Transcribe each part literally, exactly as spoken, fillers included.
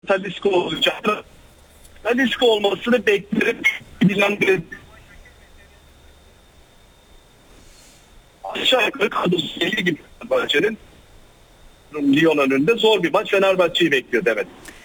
Talisca olacak. Talisca olmasını beklerim. Bilen aşağı yukarı kadrosu gibi Fenerbahçe'nin Lyon önünde zor bir maç Fenerbahçe'yi bekliyor Demet.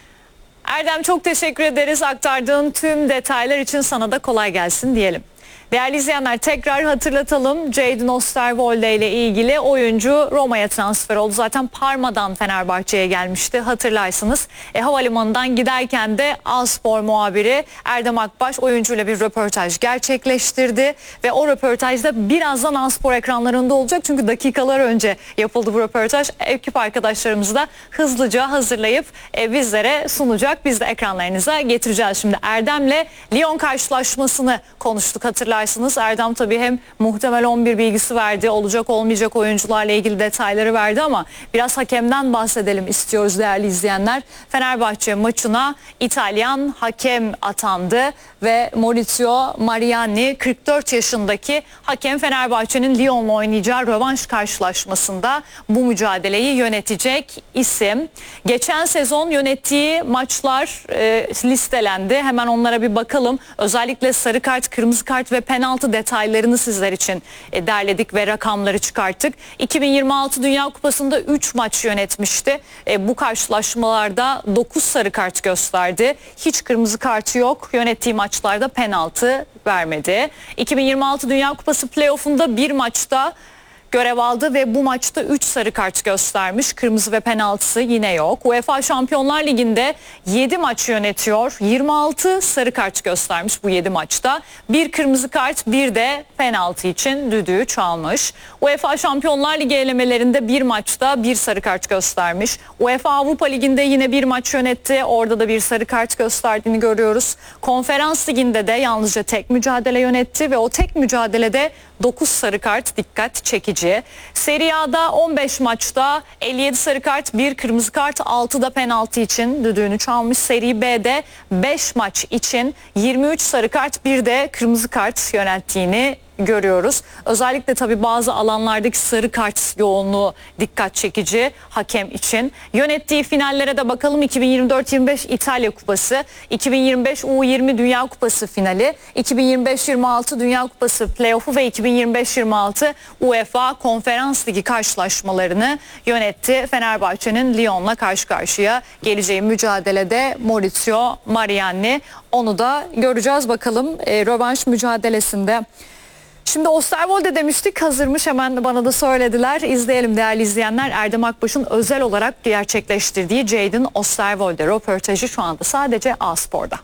Erdem, çok teşekkür ederiz. Aktardığın tüm detaylar için sana da kolay gelsin diyelim. Değerli izleyenler, tekrar hatırlatalım. Jadon Osterwolde ile ilgili oyuncu Roma'ya transfer oldu. Zaten Parma'dan Fenerbahçe'ye gelmişti, hatırlarsınız. E, havalimanından giderken de A-Spor muhabiri Erdem Akbaş oyuncuyla bir röportaj gerçekleştirdi. Ve o röportajda birazdan A-Spor ekranlarında olacak. Çünkü dakikalar önce yapıldı bu röportaj. Ekip arkadaşlarımız da hızlıca hazırlayıp e, bizlere sunacak. Biz de ekranlarınıza getireceğiz. Şimdi Erdem'le Lyon karşılaşmasını konuştuk, hatırlarsınız. Erdem tabii hem muhtemel on bir bilgisi verdi, olacak olmayacak oyuncularla ilgili detayları verdi ama biraz hakemden bahsedelim istiyoruz değerli izleyenler. Fenerbahçe maçına İtalyan hakem atandı ve Maurizio Mariani kırk dört yaşındaki hakem Fenerbahçe'nin Lyon'la oynayacağı rövanş karşılaşmasında bu mücadeleyi yönetecek isim. Geçen sezon yönettiği maçlar e, listelendi. Hemen onlara bir bakalım. Özellikle sarı kart, kırmızı kart ve penaltı detaylarını sizler için e, derledik ve rakamları çıkarttık. iki bin yirmi altı Dünya Kupası'nda üç maç yönetmişti. E, bu karşılaşmalarda dokuz sarı kart gösterdi. Hiç kırmızı kartı yok. Yönettiği maçlarda penaltı vermedi. iki bin yirmi altı Dünya Kupası playoff'unda bir maçta görev aldı ve bu maçta üç sarı kart göstermiş. Kırmızı ve penaltısı yine yok. UEFA Şampiyonlar Ligi'nde yedi maç yönetiyor. yirmi altı sarı kart göstermiş bu yedi maçta. Bir kırmızı kart, bir de penaltı için düdüğü çalmış. UEFA Şampiyonlar Ligi elemelerinde bir maçta bir sarı kart göstermiş. UEFA Avrupa Ligi'nde yine bir maç yönetti. Orada da bir sarı kart gösterdiğini görüyoruz. Konferans Ligi'nde de yalnızca tek mücadele yönetti ve o tek mücadelede dokuz sarı kart dikkat çekici. Serie A'da on beş maçta elli yedi sarı kart, bir kırmızı kart, altı da penaltı için düdüğünü çalmış. Serie B'de beş maç için yirmi üç sarı kart, bir de kırmızı kart yönettiğini görüyoruz. Özellikle tabii bazı alanlardaki sarı kart yoğunluğu dikkat çekici hakem için. Yönettiği finallere de bakalım. iki bin yirmi dört yirmi beş İtalya Kupası, iki bin yirmi beş U yirmi Dünya Kupası finali, iki bin yirmi beş yirmi altı Dünya Kupası playoff'u ve iki bin yirmi beş yirmi altı UEFA Konferans Ligi karşılaşmalarını yönetti. Fenerbahçe'nin Lyon'la karşı karşıya geleceği mücadelede Maurizio Mariani, onu da göreceğiz bakalım e, rövanş mücadelesinde. Şimdi Osterwolde demiştik, hazırmış, hemen bana da söylediler. İzleyelim değerli izleyenler. Erdem Akbaş'ın özel olarak gerçekleştirdiği Jadon Osterwolde röportajı şu anda sadece A-Spor'da.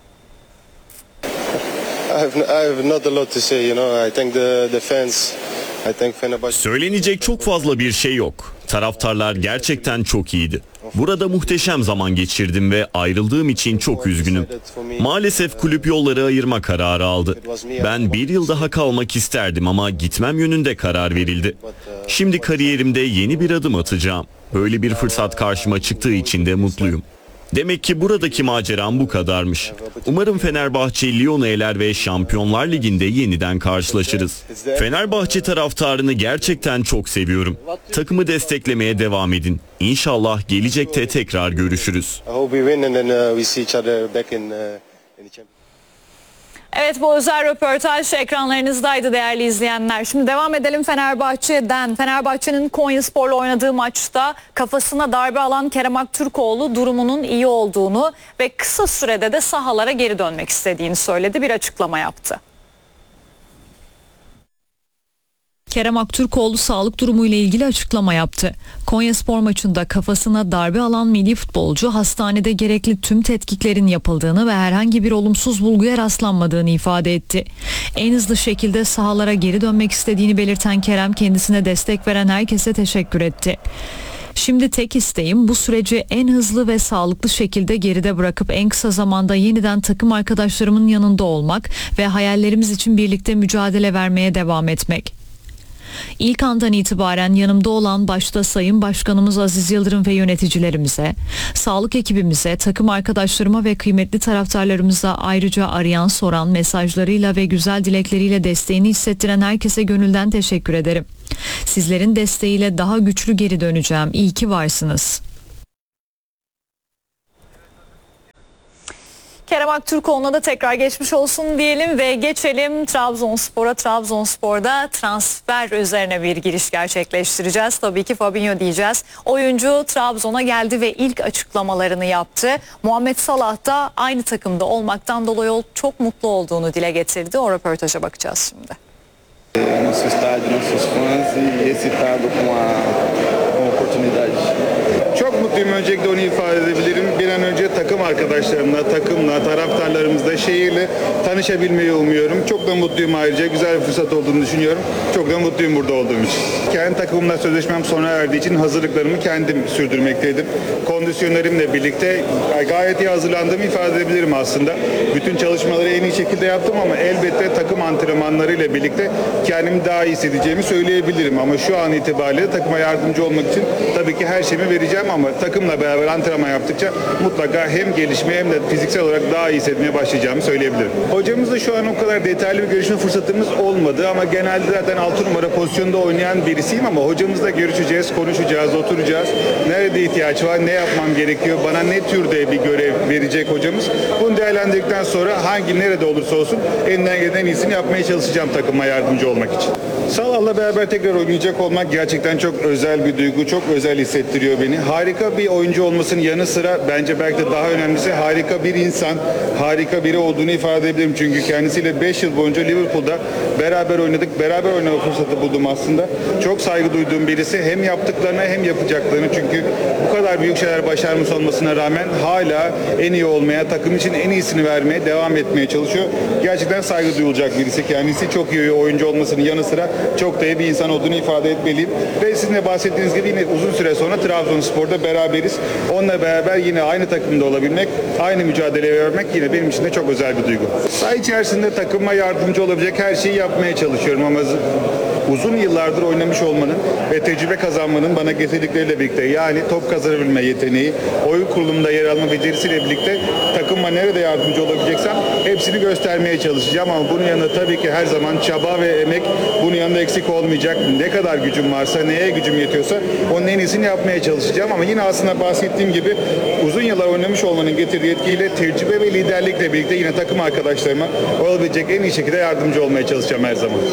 Söylenecek çok fazla bir şey yok. Taraftarlar gerçekten çok iyiydi. Burada muhteşem zaman geçirdim ve ayrıldığım için çok üzgünüm. Maalesef kulüp yolları ayırma kararı aldı. Ben bir yıl daha kalmak isterdim ama gitmem yönünde karar verildi. Şimdi kariyerimde yeni bir adım atacağım. Böyle bir fırsat karşıma çıktığı için de mutluyum. Demek ki buradaki maceram bu kadarmış. Umarım Fenerbahçe Lyon'u eler ve Şampiyonlar Ligi'nde yeniden karşılaşırız. Fenerbahçe taraftarını gerçekten çok seviyorum. Takımı desteklemeye devam edin. İnşallah gelecekte tekrar görüşürüz. Evet, bu özel röportaj ekranlarınızdaydı değerli izleyenler. Şimdi devam edelim Fenerbahçe'den. Fenerbahçe'nin Konyaspor'la oynadığı maçta kafasına darbe alan Kerem Aktürkoğlu durumunun iyi olduğunu ve kısa sürede de sahalara geri dönmek istediğini söyledi. Bir açıklama yaptı. Kerem Aktürkoğlu sağlık durumuyla ilgili açıklama yaptı. Konyaspor maçında kafasına darbe alan milli futbolcu hastanede gerekli tüm tetkiklerin yapıldığını ve herhangi bir olumsuz bulguya rastlanmadığını ifade etti. En hızlı şekilde sahalara geri dönmek istediğini belirten Kerem kendisine destek veren herkese teşekkür etti. Şimdi tek isteğim bu süreci en hızlı ve sağlıklı şekilde geride bırakıp en kısa zamanda yeniden takım arkadaşlarımın yanında olmak ve hayallerimiz için birlikte mücadele vermeye devam etmek. İlk andan itibaren yanımda olan başta Sayın Başkanımız Aziz Yıldırım ve yöneticilerimize, sağlık ekibimize, takım arkadaşlarıma ve kıymetli taraftarlarımıza ayrıca arayan, soran, mesajlarıyla ve güzel dilekleriyle desteğini hissettiren herkese gönülden teşekkür ederim. Sizlerin desteğiyle daha güçlü geri döneceğim. İyi ki varsınız. Kerem Aktürkoğlu'na da tekrar geçmiş olsun diyelim ve geçelim Trabzonspor'a. Trabzonspor'da transfer üzerine bir giriş gerçekleştireceğiz. Tabii ki Fabinho diyeceğiz. Oyuncu Trabzon'a geldi ve ilk açıklamalarını yaptı. Muhammed Salah da aynı takımda olmaktan dolayı çok mutlu olduğunu dile getirdi. O röportaja bakacağız şimdi. Nosso estádio, nossos fãs e excitado com a, com a oportunidade. Çok mutluyum, öncelikle onu ifade edebilirim. Bir an önce takım arkadaşlarımla, takımla, taraftarlarımızla, şehirle tanışabilmeyi umuyorum. Çok da mutluyum ayrıca. Güzel bir fırsat olduğunu düşünüyorum. Çok da mutluyum burada olduğum için. Kendi takımımla sözleşmem sona erdiği için hazırlıklarımı kendim sürdürmekteydim. Kondisyonerimle birlikte gayet iyi hazırlandığımı ifade edebilirim aslında. Bütün çalışmaları en iyi şekilde yaptım ama elbette takım antrenmanlarıyla birlikte kendimi daha iyi hissedeceğimi söyleyebilirim. Ama şu an itibariyle takıma yardımcı olmak için tabii ki her şeyimi vereceğim ama takımla beraber antrenman yaptıkça mutlaka hem gelişmeye hem de fiziksel olarak daha iyi hissetmeye başlayacağımı söyleyebilirim. Hocamızla şu an o kadar detaylı bir görüşme fırsatımız olmadı ama genelde zaten altı numara pozisyonda oynayan birisiyim ama hocamızla görüşeceğiz, konuşacağız, oturacağız. Nerede ihtiyaç var, ne yapmam gerekiyor, bana ne türde bir görev verecek hocamız. Bunu değerlendirdikten sonra hangi nerede olursa olsun elinden gelen en iyisini yapmaya çalışacağım takıma yardımcı olmak için. Salah'la beraber tekrar oynayacak olmak gerçekten çok özel bir duygu, çok özel hissettiriyor beni. Harika bir oyuncu olmasının yanı sıra bence belki de daha önemlisi harika bir insan, harika biri olduğunu ifade edebilirim. Çünkü kendisiyle beş yıl boyunca Liverpool'da beraber oynadık, beraber oynama fırsatı buldum aslında. Çok saygı duyduğum birisi, hem yaptıklarına hem yapacaklarını, çünkü bu kadar büyük şeyler başarmış olmasına rağmen hala en iyi olmaya, takım için en iyisini vermeye devam etmeye çalışıyor. Gerçekten saygı duyulacak birisi. Kendisi çok iyi oyuncu olmasının yanı sıra çok da iyi bir insan olduğunu ifade etmeliyim. Ve sizin de bahsettiğiniz gibi yine uzun süre sonra Trabzonspor'da beraberiz. Onunla beraber yine aynı takımda olabilmek, aynı mücadeleyi vermek yine benim için de çok özel bir duygu. Saha içerisinde takıma yardımcı olabilecek her şeyi yapmaya çalışıyorum ama uzun yıllardır oynamış olmanın ve tecrübe kazanmanın bana getirdikleriyle birlikte, yani top kazanabilme yeteneği, oyun kurulumunda yer alma becerisiyle birlikte takıma nerede yardımcı olabileceksem hepsini göstermeye çalışacağım ama bunun yanında tabii ki her zaman çaba ve emek bunun yanında eksik olmayacak. Ne kadar gücüm varsa, neye gücüm yetiyorsa onun en iyisini yapmaya çalışacağım ama yine aslında bahsettiğim gibi uzun yıllar oynamış olmanın getirdiği etkiyle, tecrübe ve liderlikle birlikte yine takım arkadaşlarıma olabilecek en iyi şekilde yardımcı olmaya çalışacağım her zaman.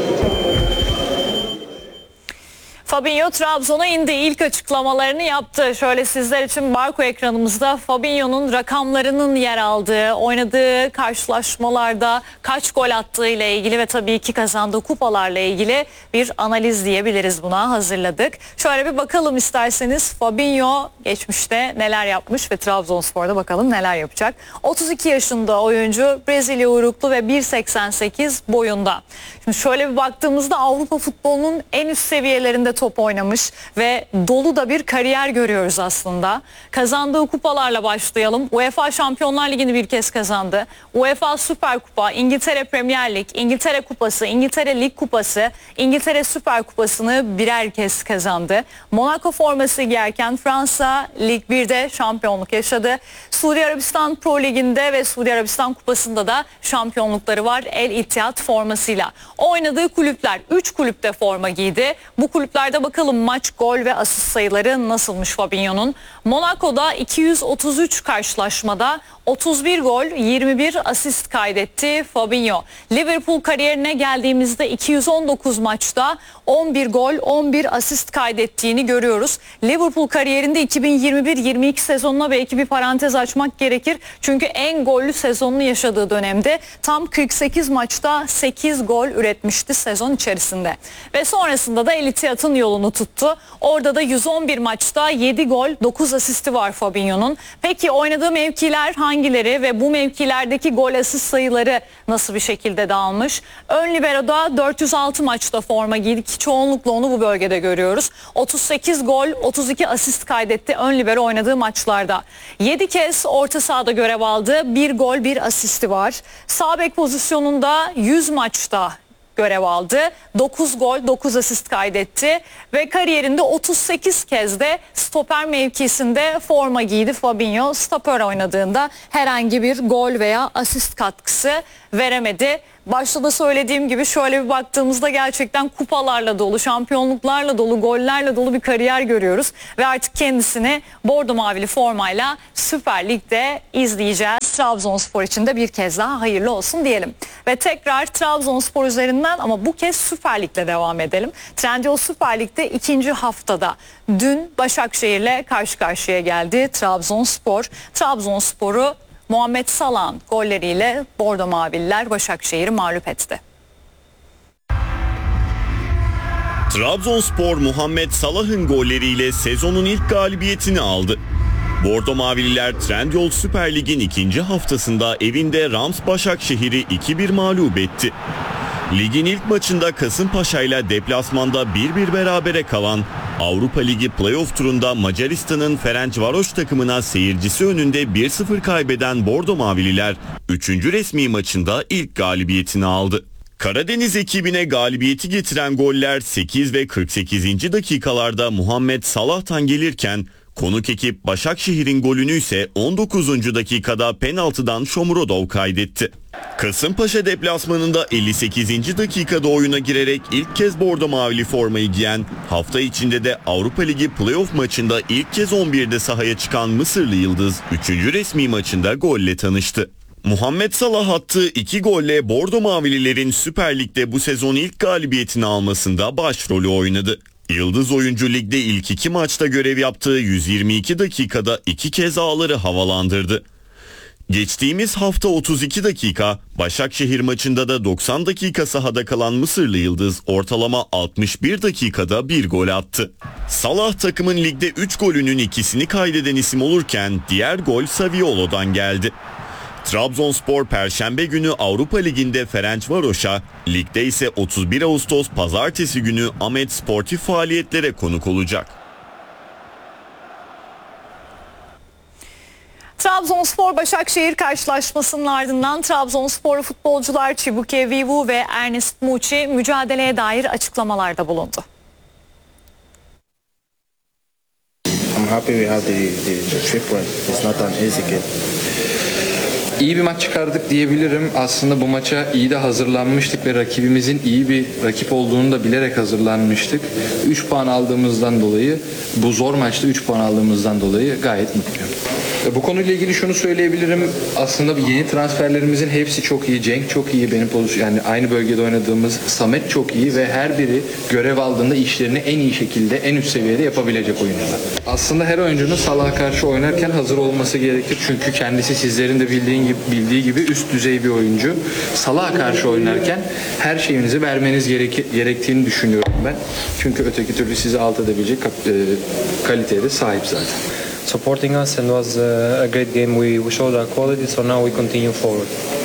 Fabinho Trabzon'a indi. İlk açıklamalarını yaptı. Şöyle sizler için barko ekranımızda Fabinho'nun rakamlarının yer aldığı, oynadığı karşılaşmalarda kaç gol attığı ile ilgili ve tabii ki kazandığı kupalarla ilgili bir analiz diyebiliriz, buna hazırladık. Şöyle bir bakalım isterseniz Fabinho geçmişte neler yapmış ve Trabzonspor'da bakalım neler yapacak. otuz iki yaşında oyuncu, Brezilya uyruklu ve bir seksen sekiz boyunda. Şimdi şöyle bir baktığımızda Avrupa futbolunun en üst seviyelerinde top oynamış ve dolu da bir kariyer görüyoruz aslında. Kazandığı kupalarla başlayalım. UEFA Şampiyonlar Ligi'ni bir kez kazandı. UEFA Süper Kupa, İngiltere Premier Lig, İngiltere Kupası, İngiltere Lig Kupası, İngiltere Süper Kupası'nı birer kez kazandı. Monaco forması giyerken Fransa Lig bir'de şampiyonluk yaşadı. Suudi Arabistan Pro Ligi'nde ve Suudi Arabistan Kupası'nda da şampiyonlukları var El İttihad formasıyla. Oynadığı kulüpler, üç kulüpte forma giydi. Bu kulüplerde bakalım maç, gol ve asist sayıları nasılmış Fabinho'nun. Monaco'da iki yüz otuz üç karşılaşmada otuz bir gol, yirmi bir asist kaydetti Fabinho. Liverpool kariyerine geldiğimizde iki yüz on dokuz maçta on bir gol, on bir asist kaydettiğini görüyoruz. Liverpool kariyerinde iki bin yirmi bir yirmi iki sezonuna belki bir parantez açmak gerekir. Çünkü en gollü sezonunu yaşadığı dönemde tam kırk sekiz maçta sekiz gol üretmişti sezon içerisinde. Ve sonrasında da El İttihad'ın yolunu tuttu. Orada da yüz on bir maçta yedi gol, dokuz asisti var Fabinho'nun. Peki oynadığı mevkiler hangileri ve bu mevkilerdeki gol asist sayıları nasıl bir şekilde dağılmış? Ön libero'da dört yüz altı maçta forma giydi ki çoğunlukla onu bu bölgede görüyoruz. otuz sekiz gol, otuz iki asist kaydetti ön libero oynadığı maçlarda. yedi kez orta sahada görev aldı. bir gol, bir asisti var. Sağ bek pozisyonunda yüz maçta görev aldı. dokuz gol, dokuz asist kaydetti ve kariyerinde otuz sekiz kez de stoper mevkisinde forma giydi Fabinho. Stoper oynadığında herhangi bir gol veya asist katkısı veremedi. başta da söylediğim gibi şöyle bir baktığımızda gerçekten kupalarla dolu, şampiyonluklarla dolu, gollerle dolu bir kariyer görüyoruz. Ve artık kendisini bordo mavili formayla Süper Lig'de izleyeceğiz. Trabzonspor için de bir kez daha hayırlı olsun diyelim. Ve tekrar Trabzonspor üzerinden ama bu kez Süper Lig'le devam edelim. Trendyol Süper Lig'de ikinci haftada dün Başakşehir'le karşı karşıya geldi Trabzonspor. Trabzonspor'u Muhammed Salah'ın golleriyle bordo mavililer Başakşehir'i mağlup etti. Trabzonspor Muhammed Salah'ın golleriyle sezonun ilk galibiyetini aldı. Bordo Mavililer Trendyol Süper Lig'in ikinci haftasında evinde Rams Başakşehir'i iki bir mağlup etti. Ligin ilk maçında Kasımpaşa ile deplasmanda bir bir berabere kalan Avrupa Ligi playoff turunda Macaristan'ın Ferencvaros takımına seyircisi önünde bir sıfır kaybeden Bordo Mavililer üçüncü resmi maçında ilk galibiyetini aldı. Karadeniz ekibine galibiyeti getiren goller sekiz ve kırk sekizinci dakikalarda Muhammed Salah'tan gelirken konuk ekip Başakşehir'in golünü ise on dokuzuncu dakikada penaltıdan Shomurodov kaydetti. Kasımpaşa deplasmanında elli sekizinci dakikada oyuna girerek ilk kez bordo mavili formayı giyen, hafta içinde de Avrupa Ligi playoff maçında ilk kez on birde sahaya çıkan Mısırlı Yıldız üçüncü resmi maçında golle tanıştı. Muhammed Salah attığı iki golle bordo mavililerin Süper Lig'de bu sezon ilk galibiyetini almasında başrolü oynadı. Yıldız oyuncu ligde ilk iki maçta görev yaptığı yüz yirmi iki dakikada iki kez ağları havalandırdı. Geçtiğimiz hafta otuz iki dakika, Başakşehir maçında da doksan dakika sahada kalan Mısırlı Yıldız ortalama altmış bir dakikada bir gol attı. Salah takımın ligde üç golünün ikisini kaydeden isim olurken diğer gol Saviolo'dan geldi. Trabzonspor Perşembe günü Avrupa Ligi'nde Ferencvaros'a, ligde ise otuz bir Ağustos Pazartesi günü Ahmet sportif faaliyetlere konuk olacak. Trabzonspor Başakşehir karşılaşmasının ardından Trabzonspor futbolcular Chibuke Vivu ve Ernest Muçi mücadeleye dair açıklamalarda bulundu. I'm happy we have the, the, the trip win. It's not an easy game. İyi bir maç çıkardık diyebilirim. Aslında bu maça iyi de hazırlanmıştık ve rakibimizin iyi bir rakip olduğunu da bilerek hazırlanmıştık. üç puan aldığımızdan dolayı, bu zor maçta üç puan aldığımızdan dolayı gayet mutluyum. Bu konuyla ilgili şunu söyleyebilirim. Aslında yeni transferlerimizin hepsi çok iyi. Cenk çok iyi. Benim pozisyon, yani aynı bölgede oynadığımız Samet çok iyi ve her biri görev aldığında işlerini en iyi şekilde, en üst seviyede yapabilecek oyuncular. Aslında her oyuncunun Salah'a karşı oynarken hazır olması gerekir. Çünkü kendisi sizlerin de bildiğin gibi, bildiği gibi üst düzey bir oyuncu. Salah'a karşı oynarken her şeyinizi vermeniz gerek, gerektiğini düşünüyorum ben. Çünkü öteki türlü sizi alt edebilecek e, kaliteye de sahip zaten. Supporting us and was a great game. We, we showed our quality, so now we continue forward.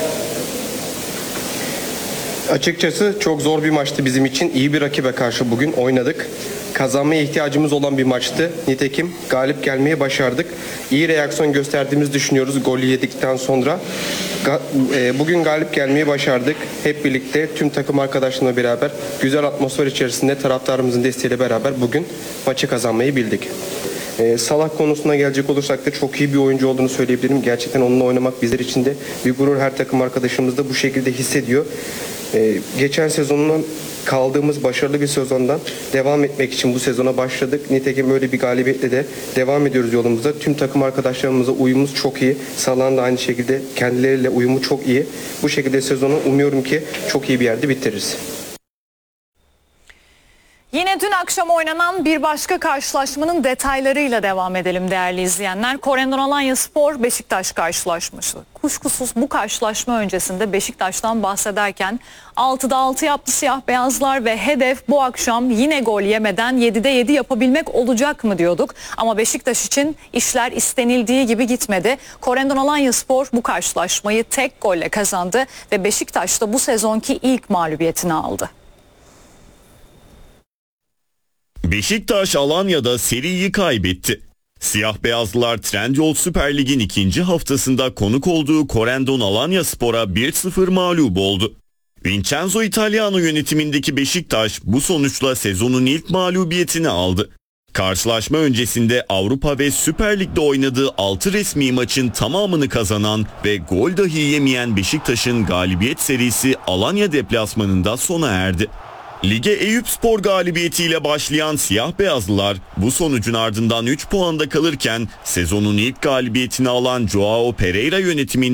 Açıkçası çok zor bir maçtı bizim için. İyi bir rakibe karşı bugün oynadık. Kazanmaya ihtiyacımız olan bir maçtı. Nitekim galip gelmeyi başardık. İyi reaksiyon gösterdiğimizi düşünüyoruz golü yedikten sonra. Bugün galip gelmeyi başardık. Hep birlikte tüm takım arkadaşlarımla beraber güzel atmosfer içerisinde taraftarımızın desteğiyle beraber bugün maçı kazanmayı bildik. Ee, Salah konusuna gelecek olursak da çok iyi bir oyuncu olduğunu söyleyebilirim. Gerçekten onunla oynamak bizler için de bir gurur. Her takım arkadaşımız da bu şekilde hissediyor. Ee, geçen sezonun kaldığımız başarılı bir sezondan devam etmek için bu sezona başladık. Nitekim öyle bir galibiyetle de devam ediyoruz yolumuzda. Tüm takım arkadaşlarımızla uyumumuz çok iyi. Salah'ın da aynı şekilde kendileriyle uyumu çok iyi. Bu şekilde sezonu umuyorum ki çok iyi bir yerde bitiririz. Yine dün akşam oynanan bir başka karşılaşmanın detaylarıyla devam edelim değerli izleyenler. Korendon Alanyaspor Beşiktaş karşılaşması. Kuşkusuz bu karşılaşma öncesinde Beşiktaş'tan bahsederken altıda altı yaptı siyah beyazlar ve hedef bu akşam yine gol yemeden yedide yedi yapabilmek olacak mı diyorduk. Ama Beşiktaş için işler istenildiği gibi gitmedi. Korendon Alanyaspor bu karşılaşmayı tek golle kazandı ve Beşiktaş da bu sezonki ilk mağlubiyetini aldı. Beşiktaş Alanya'da seriyi kaybetti. Siyah beyazlılar Trendyol Süper Lig'in ikinci haftasında konuk olduğu Korendon Alanyaspor'a bir sıfır mağlup oldu. Vincenzo Italiano yönetimindeki Beşiktaş bu sonuçla sezonun ilk mağlubiyetini aldı. Karşılaşma öncesinde Avrupa ve Süper Lig'de oynadığı altı resmi maçın tamamını kazanan ve gol dahi yemeyen Beşiktaş'ın galibiyet serisi Alanya deplasmanında sona erdi. Lige Eyüpspor galibiyetiyle başlayan siyah beyazlılar bu sonucun ardından üç puanda kalırken sezonun ilk galibiyetini alan Joao Pereira yönetiminde